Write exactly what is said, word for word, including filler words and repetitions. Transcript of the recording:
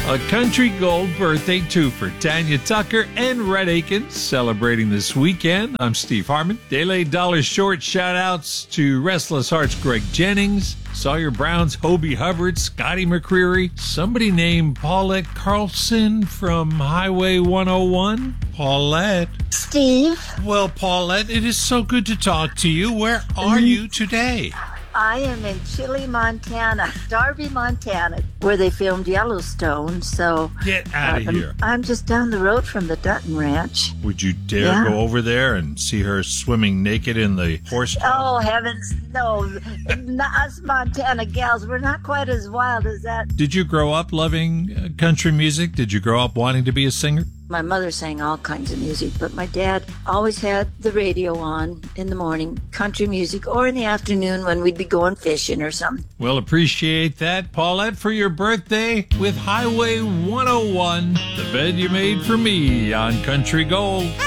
A Country Gold birthday too for Tanya Tucker and Red Aiken celebrating this weekend. I'm Steve Harmon. Daily Dollar Short shout-outs to Restless Hearts Greg Jennings, Sawyer Brown's Hobie Hubbard, Scotty McCreery, somebody named Paulette Carlson from Highway one oh one. Paulette. Steve. Well, Paulette, it is so good to talk to you. Where are you today? I am in Chile, Montana, Darby, Montana, where they filmed Yellowstone. So get out of uh, here. I'm just down the road from the Dutton Ranch. Would you dare Yeah. go over there and see her swimming naked in the horse tub? Oh, heavens, no. Not us Montana gals. We're not quite as wild as that. Did you grow up loving uh, country music? Did you grow up wanting to be a singer? My mother sang all kinds of music, but my dad always had the radio on in the morning, country music, or in the afternoon when we'd be going fishing or something. Well, appreciate that, Paulette, for your birthday with Highway one oh one, the bed you made for me on Country Gold.